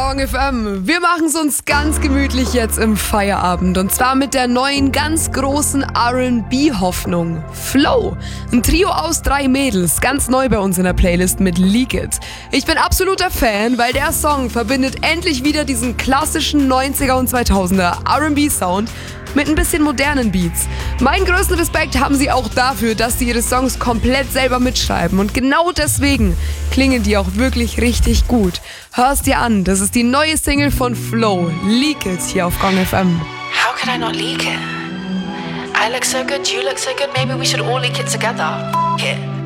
Gong FM. Wir machen es uns ganz gemütlich jetzt im Feierabend. Und zwar mit der neuen, ganz großen R&B-Hoffnung. Flow. Ein Trio aus 3 Mädels. Ganz neu bei uns in der Playlist mit Leak It. Ich bin absoluter Fan, weil der Song verbindet endlich wieder diesen klassischen 90er und 2000er R&B-Sound mit ein bisschen modernen Beats. Meinen größten Respekt haben sie auch dafür, dass sie ihre Songs komplett selber mitschreiben. Und genau deswegen klingen die auch wirklich richtig gut. Hörst dir an, das ist die neue Single von Flow, Leak It, hier auf Gong FM. How could I not leak it? I look so good, you look so good, maybe we should all leak it together. It.